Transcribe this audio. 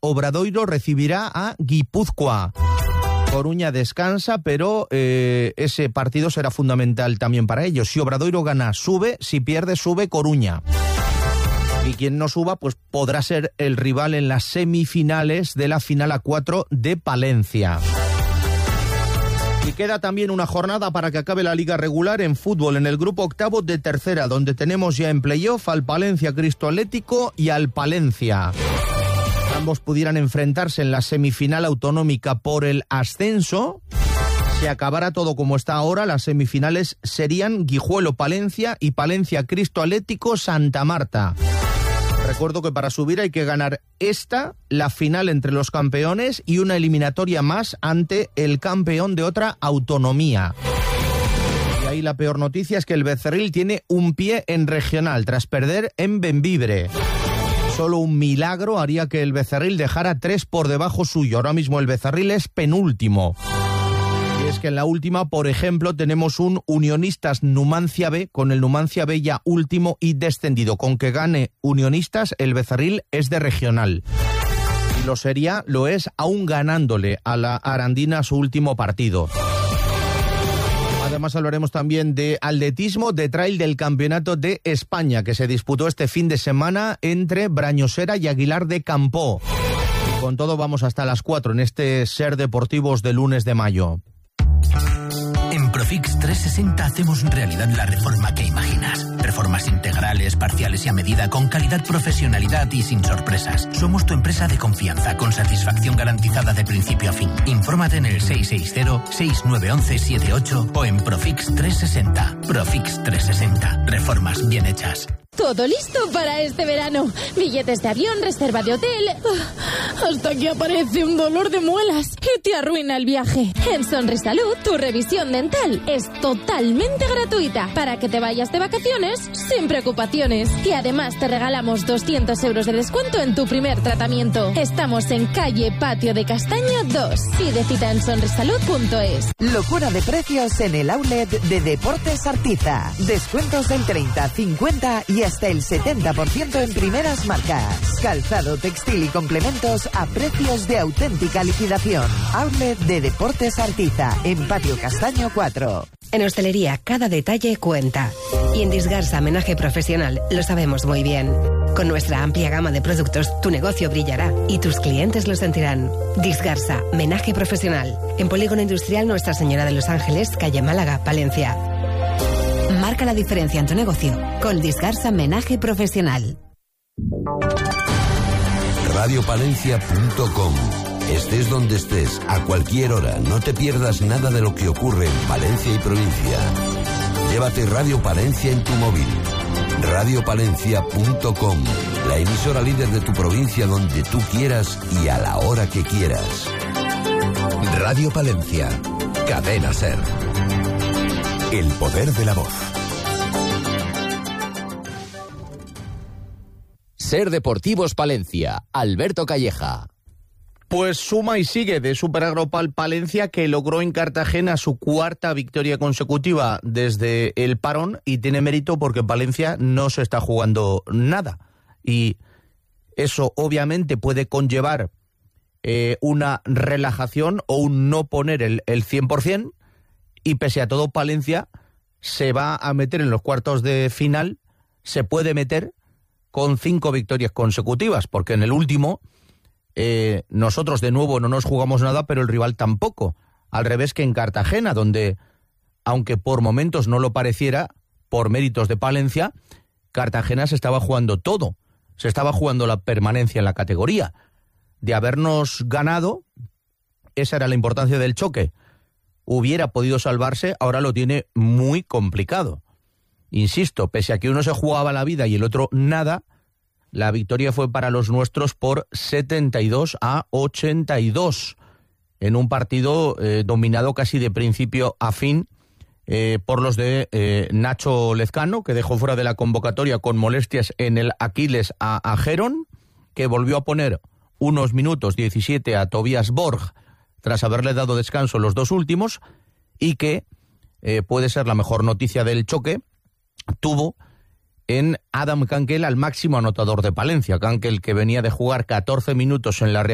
Obradoiro recibirá a Guipúzcoa. Coruña descansa, pero ese partido será fundamental también para ellos. Si Obradoiro gana, sube; si pierde, sube Coruña. Y quien no suba, pues podrá ser el rival en las semifinales de la final A4 de Palencia. Y queda también una jornada para que acabe la liga regular en fútbol, en el grupo octavo de tercera, donde tenemos ya en playoff al Palencia Cristo Atlético y al Palencia. Ambos pudieran enfrentarse en la semifinal autonómica por el ascenso. Si acabara todo como está ahora, las semifinales serían Guijuelo-Palencia y Palencia-Cristo Atlético-Santa Marta. Recuerdo que para subir hay que ganar la final entre los campeones y una eliminatoria más ante el campeón de otra autonomía. Y ahí la peor noticia es que el Becerril tiene un pie en regional tras perder en Bembibre. Solo un milagro haría que el Becerril dejara 3 por debajo suyo. Ahora mismo el Becerril es penúltimo. Y es que en la última, por ejemplo, tenemos un Unionistas Numancia B, con el Numancia B ya último y descendido. Con que gane Unionistas, el Becerril es de regional. Y lo es aún ganándole a la Arandina su último partido. Además hablaremos también de atletismo, de trail del Campeonato de España, que se disputó este fin de semana entre Brañosera y Aguilar de Campoo. Y con todo vamos hasta las 4 en este Ser Deportivos de lunes de mayo. En Profix 360 hacemos realidad la reforma que imaginas. Reformas integrales, parciales y a medida, con calidad, profesionalidad y sin sorpresas. Somos tu empresa de confianza, con satisfacción garantizada de principio a fin. Infórmate en el 660-691178 o en Profix 360. Profix 360. Reformas bien hechas. Todo listo para este verano. Billetes de avión, reserva de hotel. Hasta que aparece un dolor de muelas y te arruina el viaje. En Sonrisalud, tu revisión dental es totalmente gratuita para que te vayas de vacaciones sin preocupaciones. Y además te regalamos 200 euros de descuento en tu primer tratamiento. Estamos en calle Patio de Castaño 2. Pide cita en sonrisalud.es. Locura de precios en el outlet de Deportes Artiza. Descuentos del 30, 50 y hasta el 70% en primeras marcas. Calzado, textil y complementos a precios de auténtica liquidación. Outlet de Deportes Artiza, en Patio Castaño 4. En hostelería, cada detalle cuenta. Y en Disgarsa Menaje Profesional lo sabemos muy bien. Con nuestra amplia gama de productos, tu negocio brillará y tus clientes lo sentirán. Disgarsa Menaje Profesional. En Polígono Industrial Nuestra Señora de los Ángeles, calle Málaga, Palencia. Marca la diferencia en tu negocio con Disgarsa Menaje Profesional. Radiopalencia.com. Estés donde estés, a cualquier hora, no te pierdas nada de lo que ocurre en Palencia y provincia. Llévate Radio Palencia en tu móvil. Radiopalencia.com. La emisora líder de tu provincia donde tú quieras y a la hora que quieras. Radio Palencia. Cadena SER. El poder de la voz. Ser Deportivos Palencia, Alberto Calleja. Pues suma y sigue de Superagropal Palencia, que logró en Cartagena su 4ª victoria consecutiva desde el parón, y tiene mérito porque Palencia no se está jugando nada. Y eso obviamente puede conllevar una relajación o un no poner el 100%, y pese a todo Palencia se va a meter en los cuartos de final, se puede meter con 5 victorias consecutivas, porque en el último nosotros de nuevo no nos jugamos nada, pero el rival tampoco. Al revés que en Cartagena, donde, aunque por momentos no lo pareciera, por méritos de Palencia, Cartagena se estaba jugando todo. Se estaba jugando la permanencia en la categoría. De habernos ganado, esa era la importancia del choque. Hubiera podido salvarse, ahora lo tiene muy complicado. Insisto, pese a que uno se jugaba la vida y el otro nada, la victoria fue para los nuestros por 72-82, en un partido dominado casi de principio a fin por los de Nacho Lezcano, que dejó fuera de la convocatoria con molestias en el Aquiles a Gerón, que volvió a poner unos minutos 17 a Tobias Borg, tras haberle dado descanso los 2 últimos, y que puede ser la mejor noticia del choque, tuvo en Adam Cankel al máximo anotador de Palencia. Cankel, que venía de jugar 14 minutos en la